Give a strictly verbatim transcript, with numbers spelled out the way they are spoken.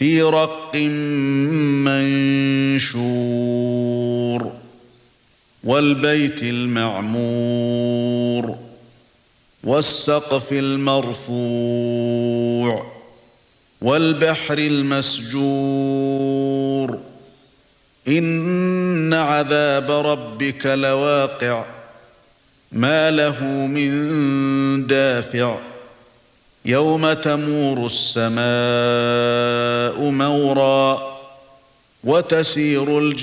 في رق منشور والبيت المعمور والسقف المرفوع والبحر المسجور إن عذاب ربك لواقع ما له من دافع يوم تمور السماء مورا وتسير الجبال